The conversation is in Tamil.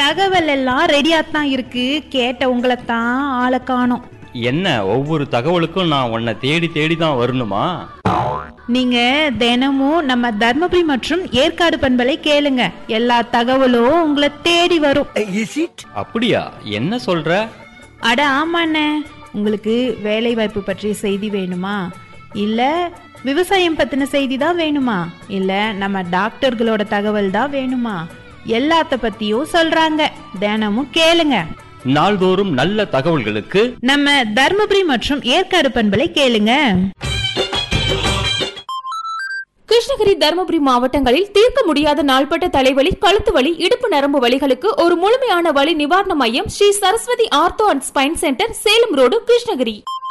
தகவல் எல்லாம் ரெடியா தான் இருக்கு. கேட்ட உங்களைத்தான் ஆளை காணோம். என்ன ஒவ்வொரு தகவலுக்கும் நான் உன்னை தேடி தேடி தான் வரணுமா? நீங்க தினமும் நம்ம தர்மபுரி மற்றும் ஏற்காடு பண்பலை கேளுங்க. எல்லா தகவலும் உங்களை தேடி வரும். அப்படியா? என்ன சொல்ற? அட ஆமாண்ணே. உங்களுக்கு வேலை வாய்ப்பு பற்றிய செய்தி வேணுமா, இல்ல விவசாயம் பத்தின செய்தி தான் வேணுமா, இல்ல நம்ம டாக்டர்களோட தகவல் தான் வேணுமா, எல்லாத்த பத்தியும் சொல்றாங்க. தினமும் கேளுங்க. நாள்தோறும் நல்ல தகவல்களுக்கு நம்ம தர்மபுரி மற்றும் ஏற்காடு பண்பலை கேளுங்க. கிருஷ்ணகிரி, தருமபுரி மாவட்டங்களில் தீர்க்க முடியாத நாள்பட்ட தலைவலி, கழுத்து வலி, இடுப்பு நரம்பு வலிகளுக்கு ஒரு முழுமையான வலி நிவாரண மையம் Sri Saraswati ortho and spine centre, Salem road, Krishnagiri.